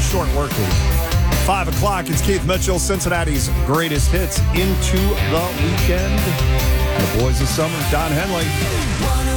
short work week. 5 o'clock, it's Keith Mitchell, Cincinnati's greatest hits into the weekend. The boys of summer, Don Henley.